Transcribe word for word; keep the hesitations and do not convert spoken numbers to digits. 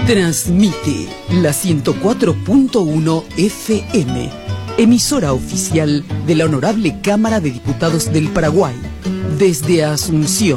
Transmite la ciento cuatro punto uno F M, emisora oficial de la Honorable Cámara de Diputados del Paraguay, desde Asunción.